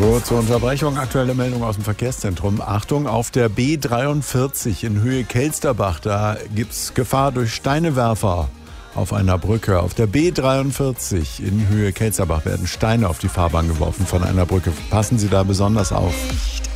Kurze Unterbrechung, aktuelle Meldung aus dem Verkehrszentrum. Achtung, auf der B43 in Höhe Kelsterbach, da gibt es Gefahr durch Steinewerfer auf einer Brücke. Auf der B43 in Höhe Kelsterbach werden Steine auf die Fahrbahn geworfen von einer Brücke. Passen Sie da besonders auf.